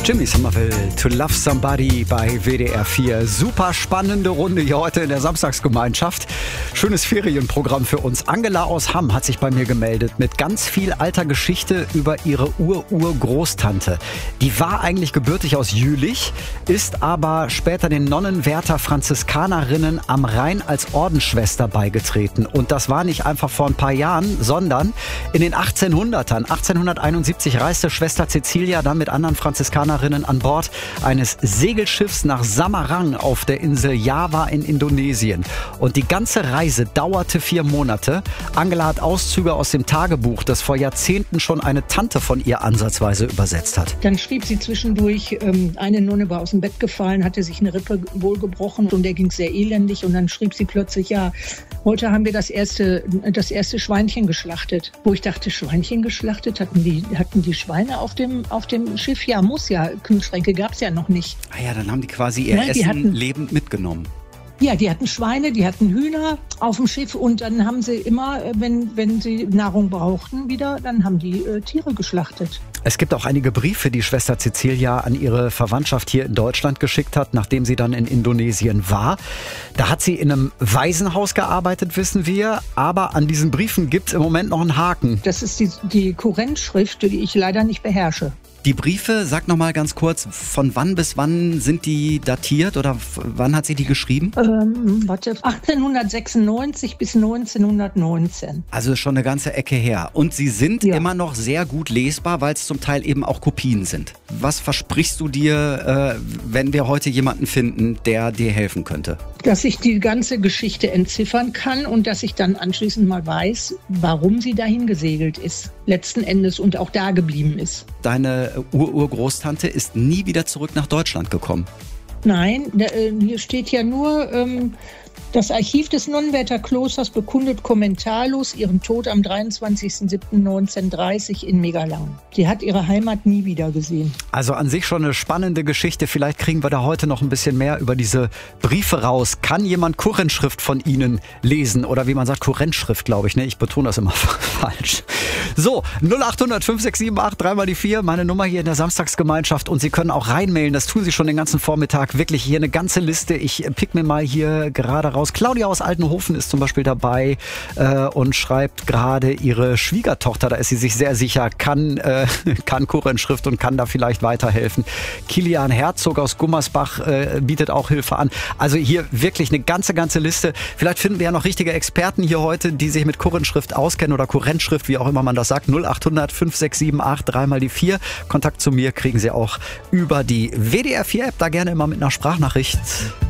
Jimmy Somerville, To Love Somebody bei WDR 4. Super spannende Runde hier heute in der Samstagsgemeinschaft. Schönes Ferienprogramm für uns. Angela aus Hamm hat sich bei mir gemeldet mit ganz viel alter Geschichte über ihre Urgroßtante. Die war eigentlich gebürtig aus Jülich, ist aber später den Nonnenwärter Franziskanerinnen am Rhein als Ordensschwester beigetreten. Und das war nicht einfach vor ein paar Jahren, sondern in den 1800ern. 1871 reiste Schwester Cecilia dann mit anderen Franziskanerinnen an Bord eines Segelschiffs nach Samarang auf der Insel Java in Indonesien. Und die ganze Reise dauerte 4 Monate. Angela hat Auszüge aus dem Tagebuch, das vor Jahrzehnten schon eine Tante von ihr ansatzweise übersetzt hat. Dann schrieb sie zwischendurch, eine Nonne war aus dem Bett gefallen, hatte sich eine Rippe wohl gebrochen und der ging sehr elendig. Und dann schrieb sie plötzlich, ja, heute haben wir das erste Schweinchen geschlachtet. Wo ich dachte, Schweinchen geschlachtet? Hatten die Schweine auf dem Schiff? Ja, muss ja. Kühlschränke gab es ja noch nicht. Ah ja, dann haben die quasi ihr Essen lebend mitgenommen. Ja, die hatten Schweine, die hatten Hühner auf dem Schiff und dann haben sie immer, wenn sie Nahrung brauchten wieder, dann haben die Tiere geschlachtet. Es gibt auch einige Briefe, die Schwester Cecilia an ihre Verwandtschaft hier in Deutschland geschickt hat, nachdem sie dann in Indonesien war. Da hat sie in einem Waisenhaus gearbeitet, wissen wir, aber an diesen Briefen gibt es im Moment noch einen Haken. Das ist die Kurrentschrift, die ich leider nicht beherrsche. Die Briefe, sag noch mal ganz kurz, von wann bis wann sind die datiert oder wann hat sie die geschrieben? 1896 bis 1919. Also schon eine ganze Ecke her. Und sie sind immer noch sehr gut lesbar, weil es zum Teil eben auch Kopien sind. Was versprichst du dir, wenn wir heute jemanden finden, der dir helfen könnte? Dass ich die ganze Geschichte entziffern kann und dass ich dann anschließend mal weiß, warum sie dahin gesegelt ist, letzten Endes und auch da geblieben ist. Deine Urgroßtante ist nie wieder zurück nach Deutschland gekommen. Nein, hier steht ja nur, das Archiv des Nonnenwärter Klosters bekundet kommentarlos ihren Tod am 23.07.1930 in Megalang. Sie hat ihre Heimat nie wieder gesehen. Also an sich schon eine spannende Geschichte. Vielleicht kriegen wir da heute noch ein bisschen mehr über diese Briefe raus. Kann jemand Kurrentschrift von Ihnen lesen? Oder wie man sagt, Kurrentschrift, glaube ich. Ne? Ich betone das immer falsch. So, 0800 5678 3 mal die 4, meine Nummer hier in der Samstagsgemeinschaft. Und Sie können auch reinmailen, das tun Sie schon den ganzen Vormittag. Wirklich hier eine ganze Liste. Ich pick mir mal hier gerade raus. Claudia aus Altenhofen ist zum Beispiel dabei und schreibt gerade, ihre Schwiegertochter, da ist sie sich sehr sicher, kann Kurrentschrift und kann da vielleicht weiterhelfen. Kilian Herzog aus Gummersbach bietet auch Hilfe an. Also hier wirklich eine ganze Liste. Vielleicht finden wir ja noch richtige Experten hier heute, die sich mit Kurrentschrift auskennen oder Kurrentschrift, wie auch immer man das sagt. 0800 5678 3 mal die 4. Kontakt zu mir kriegen Sie auch über die WDR 4 App, da gerne immer mit einer Sprachnachricht.